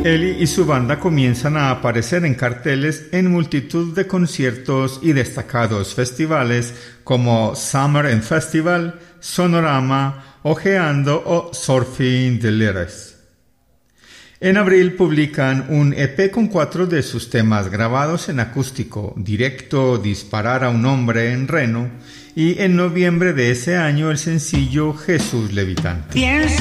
Eli y su banda comienzan a aparecer en carteles en multitud de conciertos y destacados festivales como Summer en Festival, Sonorama, Ojeando o Surfing the Lyrics. En abril publican un EP con 4 de sus temas grabados en acústico, Directo, Disparar a un hombre en Reno, y en noviembre de ese año el sencillo Jesús Levitante. Piensa